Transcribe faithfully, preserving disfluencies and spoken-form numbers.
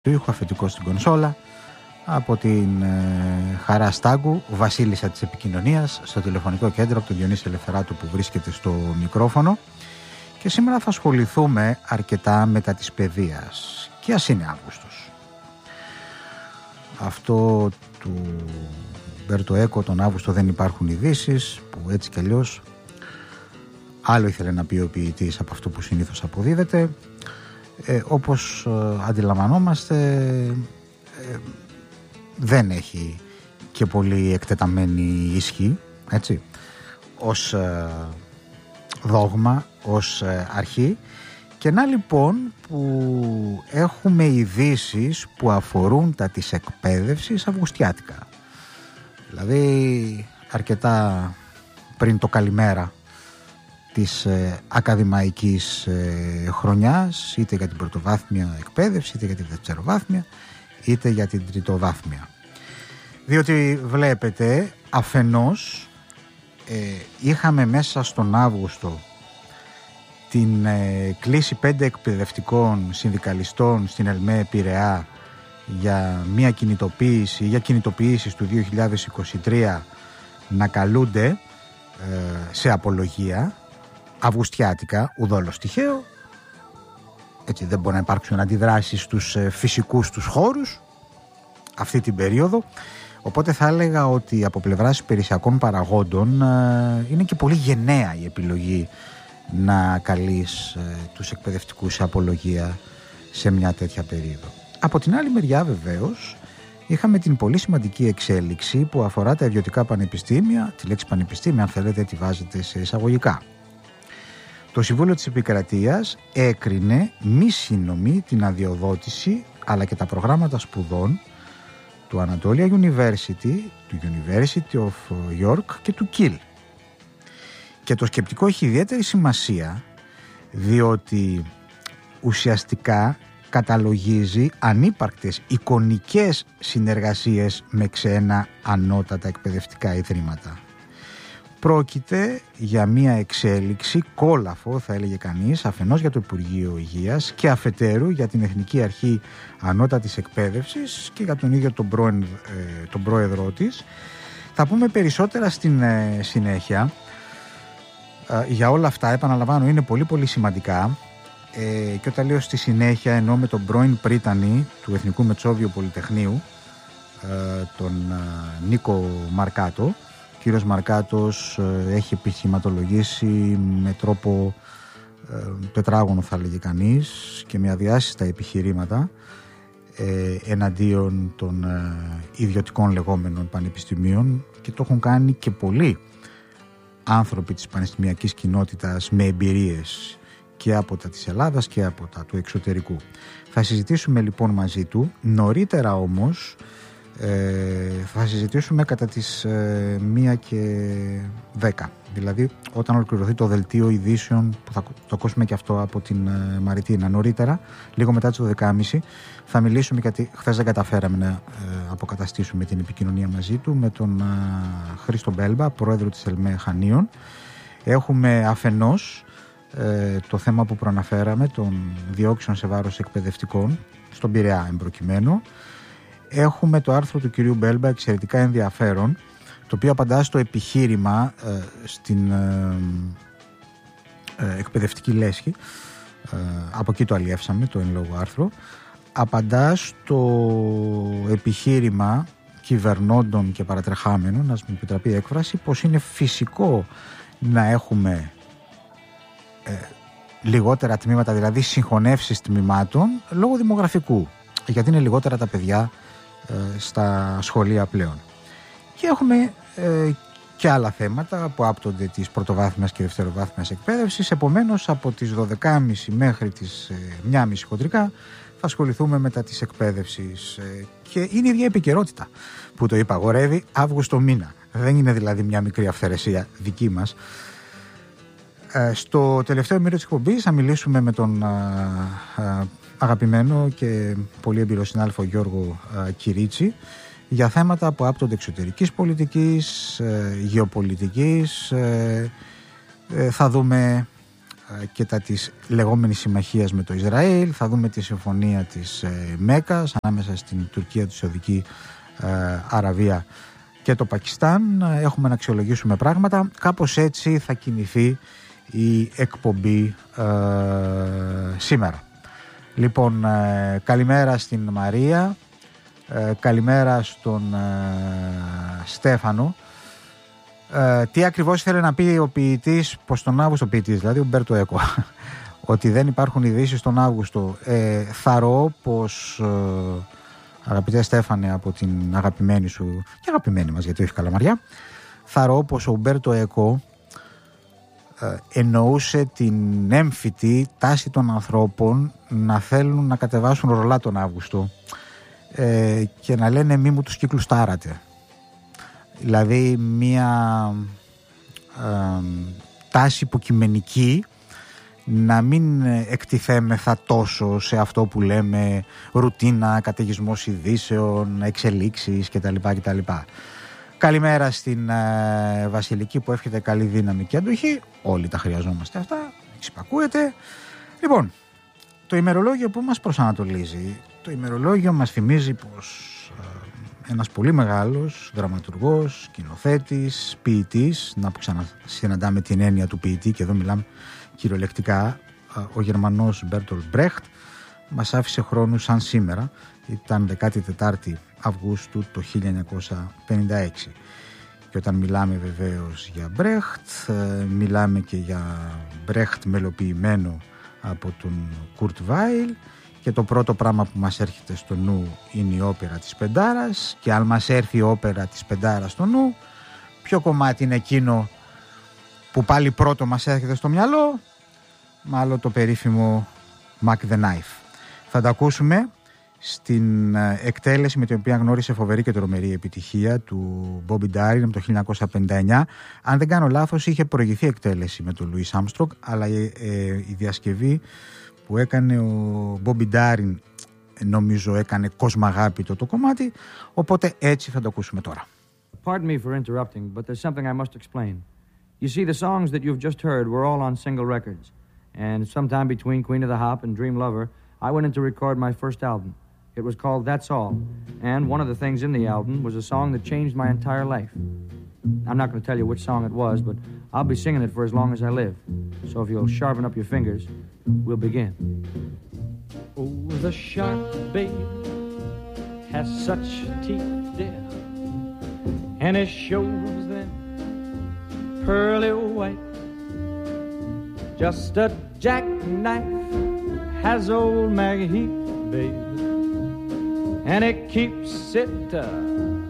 του ήχου, αφεντικό στην κονσόλα, από την ε, Χαρά Στάγκου, βασίλισσα της επικοινωνίας, στο τηλεφωνικό κέντρο από τον Διονύση Ελευθεράτου που βρίσκεται στο μικρόφωνο. Και σήμερα θα ασχοληθούμε αρκετά με τα της παιδείας. Και ας είναι Αύγουστος. Αυτό του Μπέρτο Έκο, τον Αύγουστο δεν υπάρχουν ειδήσεις, που έτσι κι αλλιώς άλλο ήθελε να πει ο ποιητής από αυτό που συνήθως αποδίδεται. Ε, όπως ε, αντιλαμβανόμαστε, ε, δεν έχει και πολύ εκτεταμένη ισχύ, έτσι, ως ε, δόγμα, ως ε, αρχή. Και να λοιπόν που έχουμε ειδήσεις που αφορούν τα της εκπαίδευσης αυγουστιάτικα. Δηλαδή αρκετά πριν το καλημέρα της ε, ακαδημαϊκής ε, χρονιάς, είτε για την πρωτοβάθμια εκπαίδευση, είτε για την δευτεροβάθμια, είτε για την τριτοβάθμια. Διότι βλέπετε, αφενός ε, είχαμε μέσα στον Αύγουστο την ε, κλήση πέντε εκπαιδευτικών συνδικαλιστών στην ΕΛΜΕ Πειραιά για μια κινητοποίηση, για κινητοποιήσεις του δύο χιλιάδες είκοσι τρία να καλούνται ε, σε απολογία αυγουστιάτικα, ουδόλως τυχαίο. Έτσι δεν μπορεί να υπάρξουν αντιδράσεις στους ε, φυσικούς τους χώρους αυτή την περίοδο. Οπότε θα έλεγα ότι από πλευράς υπηρεσιακών παραγόντων ε, είναι και πολύ γενναία η επιλογή να καλείς ε, τους εκπαιδευτικούς σε απολογία σε μια τέτοια περίοδο. Από την άλλη μεριά βεβαίως είχαμε την πολύ σημαντική εξέλιξη που αφορά τα ιδιωτικά πανεπιστήμια. Τη λέξη πανεπιστήμια, αν θέλετε, τη βάζετε σε εισαγωγικά. Το Συμβούλιο της Επικρατείας έκρινε μη σύνομη την αδειοδότηση αλλά και τα προγράμματα σπουδών του Anatolia University, του University of York και του Kiel. Και το σκεπτικό έχει ιδιαίτερη σημασία διότι ουσιαστικά καταλογίζει ανύπαρκτες εικονικές συνεργασίες με ξένα ανώτατα εκπαιδευτικά ιδρύματα. Πρόκειται για μια εξέλιξη κόλαφο, θα έλεγε κανείς, αφενός για το Υπουργείο Υγείας και αφετέρου για την Εθνική Αρχή Ανώτατης Εκπαίδευσης και για τον ίδιο τον, πρώην, ε, τον πρόεδρό της. Θα πούμε περισσότερα στην ε, συνέχεια. Ε, για όλα αυτά, επαναλαμβάνω, είναι πολύ πολύ σημαντικά. Ε, και όταν λέω στη συνέχεια εννοώ με τον πρώην πρίτανη του Εθνικού Μετσόβιου Πολυτεχνείου, ε, τον ε, Νίκο Μαρκάτο. Ο κύριος Μαρκάτος ε, έχει επιχειρηματολογήσει με τρόπο ε, τετράγωνο, θα λέγει κανείς, και με αδιάσυστα επιχειρήματα ε, εναντίον των ε, ιδιωτικών λεγόμενων πανεπιστημίων, και το έχουν κάνει και πολλοί άνθρωποι της πανεπιστημιακής κοινότητας με εμπειρίες και από τα της Ελλάδας και από τα του εξωτερικού. Θα συζητήσουμε λοιπόν μαζί του. Νωρίτερα όμως ε, θα συζητήσουμε κατά τις ε, μία και δέκα. Δηλαδή όταν ολοκληρωθεί το δελτίο ειδήσεων, που θα το ακούσουμε και αυτό από την ε, Μαριτίνα νωρίτερα, λίγο μετά τις δώδεκα και μισή, θα μιλήσουμε, γιατί χθες δεν καταφέραμε να ε, αποκαταστήσουμε την επικοινωνία μαζί του, με τον ε, Χρήστο Μπέλμπα, πρόεδρο της ΕΛΜΕ Χανίων. Έχουμε αφενός Ε, το θέμα που προαναφέραμε των διώξεων σε βάρος εκπαιδευτικών στον Πειραιά εμπροκειμένου. Έχουμε το άρθρο του κυρίου Μπέλμπα, εξαιρετικά ενδιαφέρον, το οποίο απαντά στο επιχείρημα ε, στην ε, ε, εκπαιδευτική λέσχη, ε, από εκεί το αλλιεύσαμε το εν λόγω άρθρο. Απαντά στο επιχείρημα κυβερνώντων και παρατρεχάμενων, να μου επιτραπεί η έκφραση, πως είναι φυσικό να έχουμε Ε, λιγότερα τμήματα, δηλαδή συγχωνεύσεις τμήματων λόγω δημογραφικού, γιατί είναι λιγότερα τα παιδιά ε, στα σχολεία πλέον. Και έχουμε ε, και άλλα θέματα που άπτονται της πρωτοβάθμιας και δευτεροβάθμιας εκπαίδευσης. Επομένως από τις δώδεκα και μισή μέχρι τις ε, μία και μισή χοντρικά θα ασχοληθούμε μετά της εκπαίδευσης ε, και είναι η ίδια επικαιρότητα που το είπα, αγορεύει Αύγουστο μήνα, δεν είναι δηλαδή μια μικρή αυθαιρεσία δική μας. Στο τελευταίο μέρο της εκπομπής θα μιλήσουμε με τον α, α, αγαπημένο και πολύ έμπειρο συνάδελφο Γιώργο α, Κυρίτσι για θέματα που άπτονται εξωτερικής πολιτικής, ε, γεωπολιτικής. Ε, ε, θα δούμε και τα της λεγόμενης συμμαχίας με το Ισραήλ. Θα δούμε τη συμφωνία της Μέκας ανάμεσα στην Τουρκία, τη Σαουδική Αραβία και το Πακιστάν. Έχουμε να αξιολογήσουμε πράγματα. Κάπως έτσι θα κινηθεί η εκπομπή ε, σήμερα. Λοιπόν, ε, καλημέρα στην Μαρία, ε, καλημέρα στον ε, Στέφανο. Ε, τι ακριβώς ήθελε να πει ο ποιητής, πως τον Αύγουστο, ποιητής δηλαδή, ο Μπέρτο Έκο, ότι δεν υπάρχουν ειδήσεις τον Αύγουστο. Ε, θαρώ πως, ε, αγαπητέ Στέφανε, από την αγαπημένη σου και αγαπημένη μας, γιατί όχι Καλαμαριά, θαρώ πως ο Μπέρτο Έκο ε, εννοούσε την έμφυτη τάση των ανθρώπων να θέλουν να κατεβάσουν ρολά τον Αύγουστο ε, και να λένε μη μου τους κύκλους τάρατε. Δηλαδή μια ε, τάση υποκειμενική να μην εκτιθέμεθα τόσο σε αυτό που λέμε ρουτίνα, καταιγισμός ειδήσεων, εξελίξεις κτλ. κτλ. Καλημέρα στην ε, Βασιλική που εύχεται καλή δύναμη και αντοχή. Όλοι τα χρειαζόμαστε αυτά, εξυπακούεται. Λοιπόν, το ημερολόγιο που μας προσανατολίζει, το ημερολόγιο μας θυμίζει πως ε, ένας πολύ μεγάλος δραματουργός, σκηνοθέτης, ποιητής, να που ξανασυναντάμε την έννοια του ποιητή και εδώ μιλάμε κυριολεκτικά, ο Γερμανός Μπέρτολτ Μπρέχτ μας άφησε χρόνου σαν σήμερα. Ήταν δεκάτη τετάρτη Αυγούστου το χίλια εννιακόσια πενήντα έξι. Και όταν μιλάμε βεβαίως για Μπρέχτ, μιλάμε και για Μπρέχτ μελοποιημένο από τον Κουρτ Βάιλ, και το πρώτο πράγμα που μας έρχεται στο νου είναι η όπερα της Πεντάρας, και αν μας έρθει η όπερα της Πεντάρας στο νου, ποιο κομμάτι είναι εκείνο που πάλι πρώτο μας έρχεται στο μυαλό? Μάλλον το περίφημο Mac the Knife. Θα τα ακούσουμε στην εκτέλεση με την οποία γνώρισε φοβερή και τρομερή επιτυχία του Bobby Darin από το χίλια εννιακόσια πενήντα εννιά. Αν δεν κάνω λάθος, είχε προηγηθεί εκτέλεση με τον Louis Armstrong, αλλά ε, ε, η διασκευή που έκανε ο Bobby Darin νομίζω έκανε κοσμαγάπητο το κομμάτι, οπότε έτσι θα το ακούσουμε τώρα. Pardon me for interrupting, but there's something I must explain. You see, the songs that you've just heard were all on single records. And sometime between Queen of the Hop and Dream Lover, I went in to record my first album. It was called That's All. And one of the things in the album was a song that changed my entire life. I'm not going to tell you which song it was, but I'll be singing it for as long as I live. So if you'll sharpen up your fingers, we'll begin. Oh, the shark, babe, has such teeth, dear, and it shows them pearly white. Just a jackknife has old Maggie Heath, baby, and it keeps it uh,